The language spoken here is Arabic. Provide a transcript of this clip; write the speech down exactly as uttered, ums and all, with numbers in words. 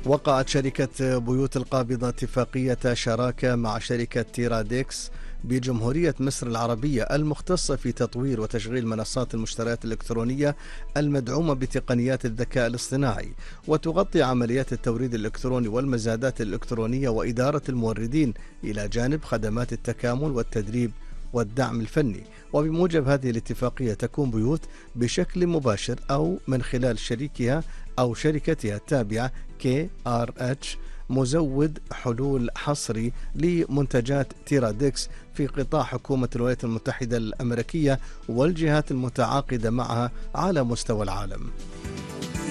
وقعت شركة بيوت القابضة اتفاقية شراكة مع شركة تيراديكس بجمهورية مصر العربية المختصة في تطوير وتشغيل منصات المشتريات الإلكترونية المدعومة بتقنيات الذكاء الاصطناعي، وتغطي عمليات التوريد الإلكتروني والمزادات الإلكترونية وإدارة الموردين، إلى جانب خدمات التكامل والتدريب والدعم الفني. وبموجب هذه الاتفاقية تكون بيوت بشكل مباشر أو من خلال شريكها أو شركتها التابعة كي آر إتش مزود حلول حصري لمنتجات تيراديكس في قطاع حكومة الولايات المتحدة الأمريكية والجهات المتعاقدة معها على مستوى العالم.